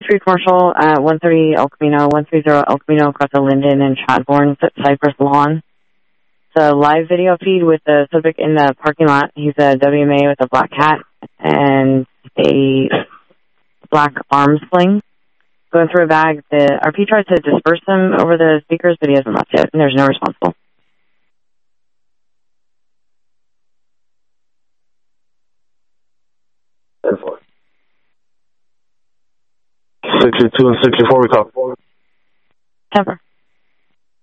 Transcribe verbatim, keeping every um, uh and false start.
Street commercial at one thirty El Camino, one thirty El Camino across the Linden and Chadbourne Cypress Lawn. It's a live video feed with the subject in the parking lot. He's a W M A with a black hat and a black arm sling going through a bag. The R P tried to disperse him over the speakers, but he hasn't left yet, and there's no responsible. sixty-two and sixty-four, we call. Temper.